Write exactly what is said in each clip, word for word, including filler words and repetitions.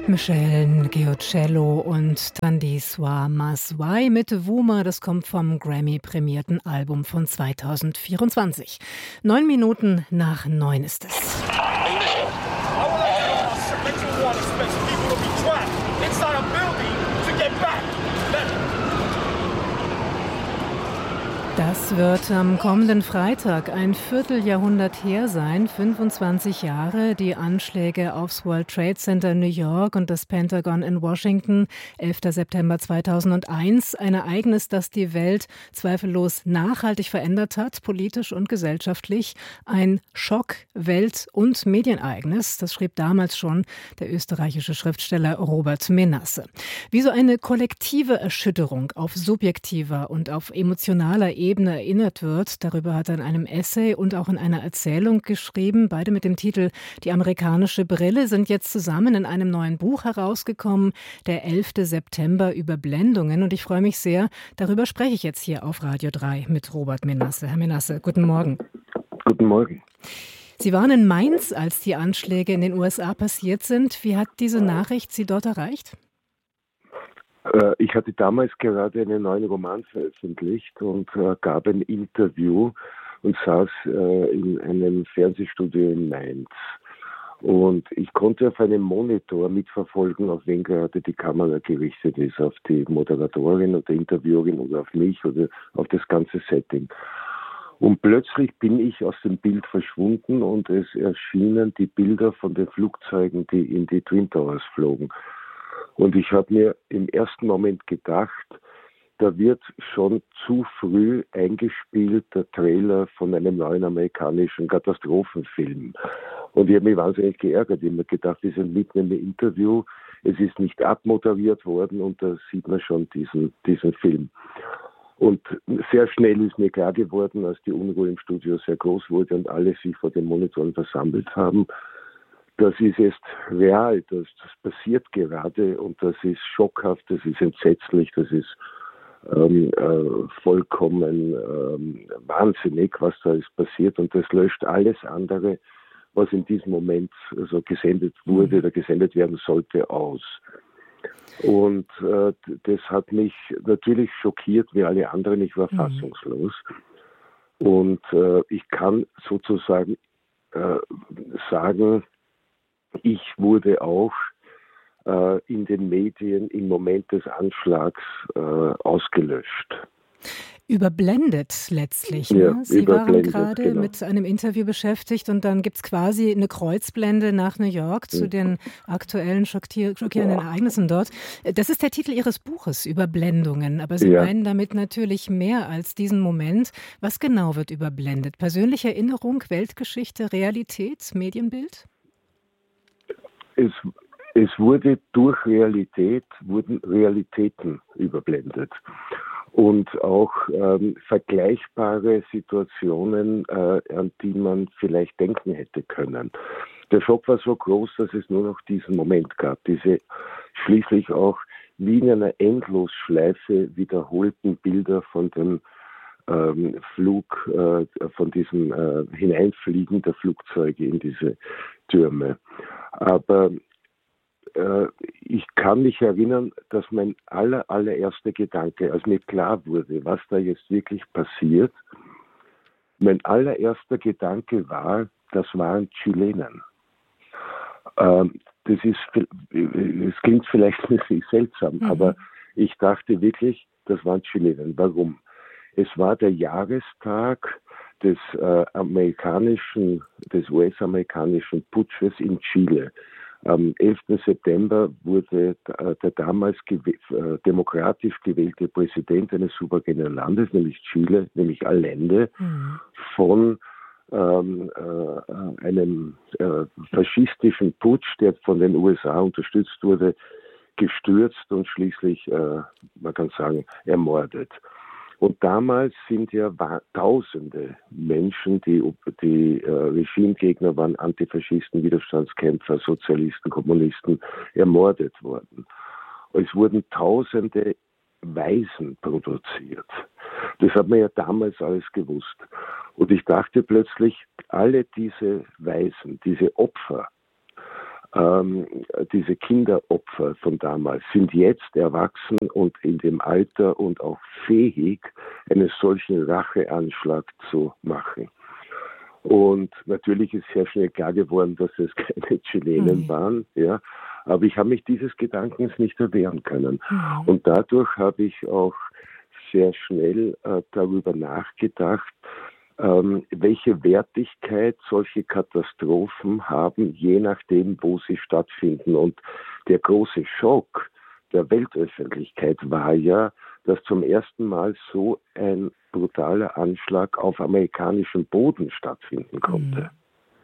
Michelle Giocello und Tandy Swa Maswai mit Wuma, das kommt vom Grammy-prämierten Album von zweitausendvierundzwanzig. Neun Minuten nach neun ist es. Das wird am kommenden Freitag ein Vierteljahrhundert her sein, fünfundzwanzig Jahre, die Anschläge aufs World Trade Center in New York und das Pentagon in Washington, elfter September zweitausendeins, ein Ereignis, das die Welt zweifellos nachhaltig verändert hat, politisch und gesellschaftlich. Ein Schock-, Welt- und Medienereignis, das schrieb damals schon der österreichische Schriftsteller Robert Menasse. Wie so eine kollektive Erschütterung auf subjektiver und auf emotionaler Ebene Ebene erinnert wird. Darüber hat er in einem Essay und auch in einer Erzählung geschrieben. Beide mit dem Titel Die amerikanische Brille sind jetzt zusammen in einem neuen Buch herausgekommen, der elfter September, Überblendungen. Und ich freue mich sehr, darüber spreche ich jetzt hier auf Radio drei mit Robert Menasse. Herr Menasse, guten Morgen. Guten Morgen. Sie waren in Mainz, als die Anschläge in den U S A passiert sind. Wie hat diese Nachricht Sie dort erreicht? Ich hatte damals gerade einen neuen Roman veröffentlicht und äh, gab ein Interview und saß äh, in einem Fernsehstudio in Mainz. Und ich konnte auf einem Monitor mitverfolgen, auf wen gerade die Kamera gerichtet ist, auf die Moderatorin oder Interviewerin oder auf mich oder auf das ganze Setting. Und plötzlich bin ich aus dem Bild verschwunden und es erschienen die Bilder von den Flugzeugen, die in die Twin Towers flogen. Und ich habe mir im ersten Moment gedacht, da wird schon zu früh eingespielt der Trailer von einem neuen amerikanischen Katastrophenfilm. Und ich habe mich wahnsinnig geärgert. Ich habe mir gedacht, wir sind mitten im Interview, es ist nicht abmoderiert worden und da sieht man schon diesen, diesen Film. Und sehr schnell ist mir klar geworden, als die Unruhe im Studio sehr groß wurde und alle sich vor den Monitoren versammelt haben, das ist jetzt real, das, das passiert gerade und das ist schockhaft, das ist entsetzlich, das ist ähm, äh, vollkommen ähm, wahnsinnig, was da ist passiert und das löscht alles andere, was in diesem Moment also gesendet wurde oder gesendet werden sollte, aus. Und äh, das hat mich natürlich schockiert, wie alle anderen, ich war fassungslos. Und äh, ich kann sozusagen äh, sagen, ich wurde auch äh, in den Medien im Moment des Anschlags äh, ausgelöscht. Überblendet letztlich. Ja, Ne? Sie waren gerade genau. mit einem Interview beschäftigt und dann gibt es quasi eine Kreuzblende nach New York zu den aktuellen schockier- schockierenden Ereignissen dort. Das ist der Titel Ihres Buches, Überblendungen. Aber Sie Ja. meinen damit natürlich mehr als diesen Moment. Was genau wird überblendet? Persönliche Erinnerung, Weltgeschichte, Realität, Medienbild? Es, es wurde durch Realität, wurden Realitäten überblendet. Und auch ähm, vergleichbare Situationen, äh, an die man vielleicht denken hätte können. Der Schock war so groß, dass es nur noch diesen Moment gab. Diese schließlich auch wie in einer Endlosschleife wiederholten Bilder von dem ähm, Flug, äh, von diesem äh, Hineinfliegen der Flugzeuge in diese Türme. Aber äh, ich kann mich erinnern, dass mein aller, allererster Gedanke, als mir klar wurde, was da jetzt wirklich passiert, mein allererster Gedanke war, das waren Chilenen. Ähm, das ist, es klingt vielleicht ein bisschen seltsam, mhm. aber ich dachte wirklich, das waren Chilenen. Warum? Es war der Jahrestag des äh, amerikanischen, des U S-amerikanischen Putsches in Chile. Am elften September wurde der, der damals gew- äh, demokratisch gewählte Präsident eines souveränen Landes, nämlich Chile, nämlich Allende, mhm. von ähm, äh, einem äh, faschistischen Putsch, der von den U S A unterstützt wurde, gestürzt und schließlich, äh, man kann sagen, ermordet. Und damals sind ja tausende Menschen, die, die äh, Regimegegner waren, Antifaschisten, Widerstandskämpfer, Sozialisten, Kommunisten, ermordet worden. Es wurden tausende Waisen produziert. Das hat man ja damals alles gewusst. Und ich dachte plötzlich, alle diese Waisen, diese Opfer, ähm, diese Kinderopfer von damals sind jetzt erwachsen und in dem Alter und auch fähig, einen solchen Racheanschlag zu machen. Und natürlich ist sehr schnell klar geworden, dass es keine Chilenen mhm. waren, ja. Aber ich habe mich dieses Gedankens nicht erwehren können. Mhm. Und dadurch habe ich auch sehr schnell äh, darüber nachgedacht, ähm, welche Wertigkeit solche Katastrophen haben, je nachdem, wo sie stattfinden. Und der große Schock der Weltöffentlichkeit war ja, dass zum ersten Mal so ein brutaler Anschlag auf amerikanischem Boden stattfinden konnte. Mhm.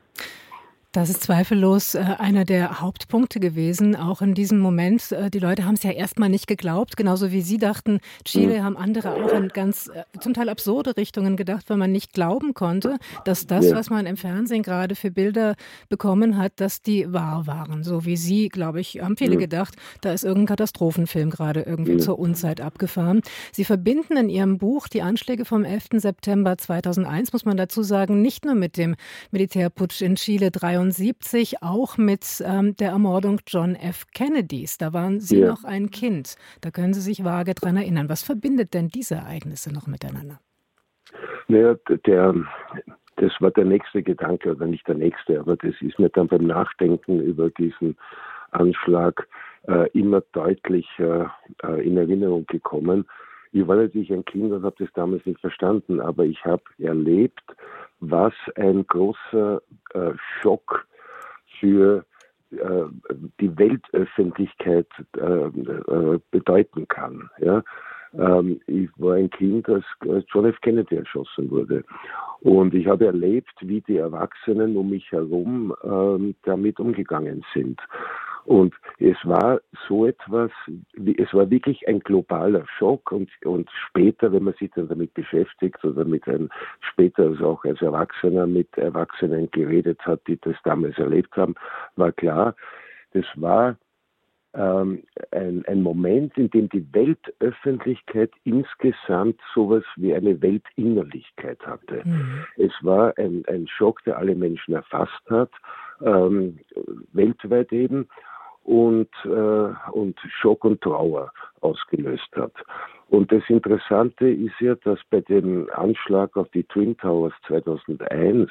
Das ist zweifellos äh, einer der Hauptpunkte gewesen, auch in diesem Moment. Äh, die Leute haben es ja erstmal nicht geglaubt, genauso wie Sie dachten. Chile, mhm. haben andere auch in ganz äh, zum Teil absurde Richtungen gedacht, weil man nicht glauben konnte, dass das, ja. was man im Fernsehen gerade für Bilder bekommen hat, dass die wahr waren. So wie Sie, glaube ich, haben viele mhm. gedacht, da ist irgendein Katastrophenfilm gerade irgendwie mhm. zur Unzeit abgefahren. Sie verbinden in Ihrem Buch die Anschläge vom elften September zweitausendeins, muss man dazu sagen, nicht nur mit dem Militärputsch in Chile dreiundsiebzig, auch mit ähm, der Ermordung John F. Kennedys. Da waren Sie ja. noch ein Kind. Da können Sie sich vage dran erinnern. Was verbindet denn diese Ereignisse noch miteinander? Naja, der, das war der nächste Gedanke, oder nicht der nächste, aber das ist mir dann beim Nachdenken über diesen Anschlag äh, immer deutlicher äh, in Erinnerung gekommen. Ich war natürlich ein Kind und habe das damals nicht verstanden, aber ich habe erlebt, was ein großer äh, Schock für äh, die Weltöffentlichkeit äh, äh, bedeuten kann. Ja? Ähm, ich war ein Kind, als, als John F. Kennedy erschossen wurde. Und ich habe erlebt, wie die Erwachsenen um mich herum äh, damit umgegangen sind. Und es war so etwas, es war wirklich ein globaler Schock und, und später, wenn man sich dann damit beschäftigt oder mit einem, später also auch als Erwachsener mit Erwachsenen geredet hat, die das damals erlebt haben, war klar, das war ähm, ein, ein Moment, in dem die Weltöffentlichkeit insgesamt sowas wie eine Weltinnerlichkeit hatte. Mhm. Es war ein, ein Schock, der alle Menschen erfasst hat, ähm, weltweit eben, und, äh, und Schock und Trauer ausgelöst hat. Und das Interessante ist ja, dass bei dem Anschlag auf die Twin Towers zweitausendeins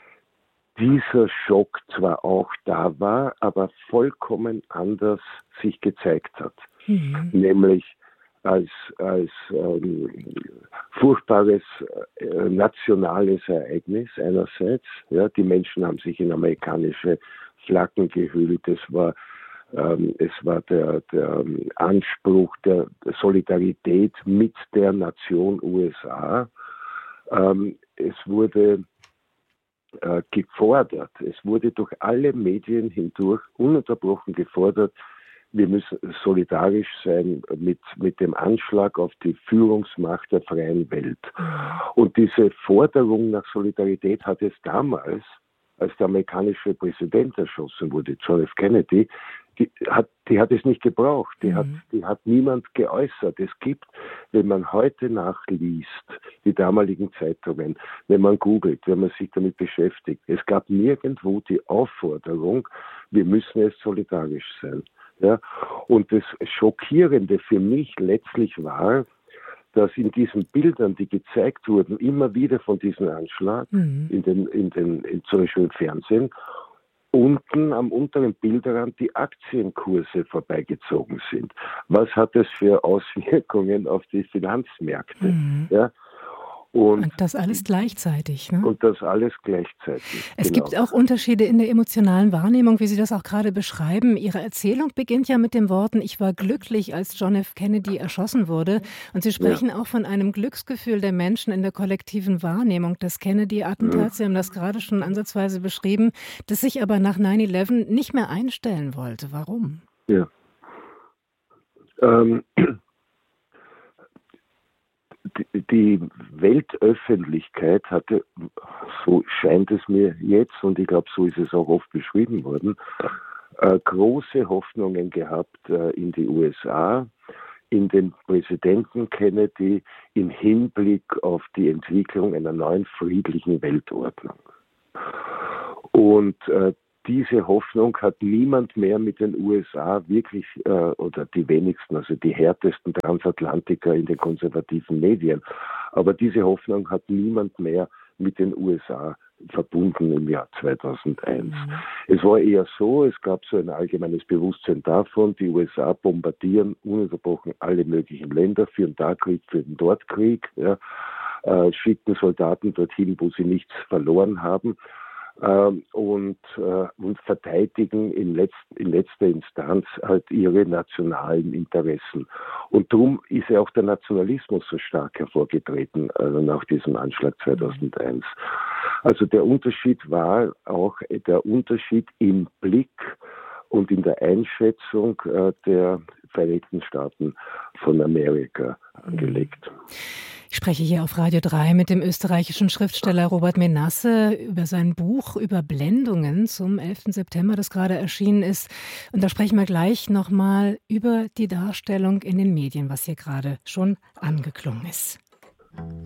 dieser Schock zwar auch da war, aber vollkommen anders sich gezeigt hat. Mhm. Nämlich als, als ähm, furchtbares äh, nationales Ereignis einerseits. Ja, die Menschen haben sich in amerikanische Flaggen gehüllt. Es war Ähm, es war der, der Anspruch der Solidarität mit der Nation U S A. Ähm, es wurde äh, gefordert, es wurde durch alle Medien hindurch ununterbrochen gefordert, wir müssen solidarisch sein mit, mit dem Anschlag auf die Führungsmacht der freien Welt. Und diese Forderung nach Solidarität hat es damals, als der amerikanische Präsident erschossen wurde, John F. Kennedy, die hat, die hat es nicht gebraucht, die, mhm. hat, die hat niemand geäußert. Es gibt, wenn man heute nachliest, die damaligen Zeitungen, wenn man googelt, wenn man sich damit beschäftigt, es gab nirgendwo die Aufforderung, wir müssen jetzt solidarisch sein. Ja? Und das Schockierende für mich letztlich war, dass in diesen Bildern, die gezeigt wurden, immer wieder von diesem Anschlag, mhm. in den, in den, in, zum Beispiel im Fernsehen, unten am unteren Bildrand die Aktienkurse vorbeigezogen sind. Was hat das für Auswirkungen auf die Finanzmärkte? Mhm. Ja? Und, und das alles gleichzeitig. Ne? Und das alles gleichzeitig. Es genau. gibt auch Unterschiede in der emotionalen Wahrnehmung, wie Sie das auch gerade beschreiben. Ihre Erzählung beginnt ja mit den Worten, ich war glücklich, als John F. Kennedy erschossen wurde. Und Sie sprechen ja. auch von einem Glücksgefühl der Menschen in der kollektiven Wahrnehmung des Kennedy-Attentats. Sie haben das gerade schon ansatzweise beschrieben, das sich aber nach neun elf nicht mehr einstellen wollte. Warum? Ja. Ähm... Die Weltöffentlichkeit hatte, so scheint es mir jetzt, und ich glaube, so ist es auch oft beschrieben worden, äh, große Hoffnungen gehabt äh, in die U S A, in den Präsidenten Kennedy im Hinblick auf die Entwicklung einer neuen friedlichen Weltordnung. Und äh, diese Hoffnung hat niemand mehr mit den U S A wirklich, äh, oder die wenigsten, also die härtesten Transatlantiker in den konservativen Medien. Aber diese Hoffnung hat niemand mehr mit den U S A verbunden im Jahr zweitausendeins. Mhm. Es war eher so, es gab so ein allgemeines Bewusstsein davon, die U S A bombardieren ununterbrochen alle möglichen Länder, führen da Krieg, führen dort Krieg, ja, äh, schicken Soldaten dorthin, wo sie nichts verloren haben. Und, äh, und verteidigen in, letzt, in letzter Instanz halt ihre nationalen Interessen. Und darum ist ja auch der Nationalismus so stark hervorgetreten, also nach diesem Anschlag zweitausendeins. Also der Unterschied war auch der Unterschied im Blick und in der Einschätzung äh, der Vereinigten Staaten von Amerika angelegt. Ich spreche hier auf Radio drei mit dem österreichischen Schriftsteller Robert Menasse über sein Buch Überblendungen zum elften September, das gerade erschienen ist. Und da sprechen wir gleich nochmal über die Darstellung in den Medien, was hier gerade schon angeklungen ist.